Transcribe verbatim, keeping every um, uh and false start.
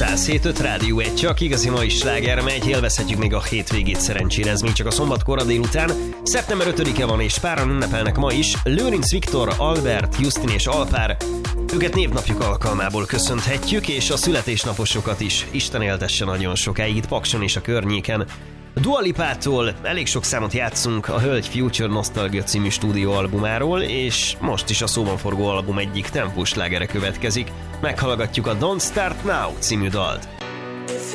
száz hét öt Rádió egy, csak igazi mai sláger megy, élvezhetjük még a hétvégét szerencsére, ez még csak a szombat kora délután. szeptember ötödike van és páran ünnepelnek ma is, Lőrinc Viktor, Albert, Justin és Alpár. Őket névnapjuk alkalmából köszönhetjük, és a születésnaposokat is. Isten éltesse nagyon sokáig itt Pakson és a környéken. Dua Lipától elég sok számot játszunk a Hölgy Future Nostalgia című stúdióalbumáról, és most is a szóban forgó album egyik tempós slágere következik. Meghallgatjuk a Don't Start Now című dalt.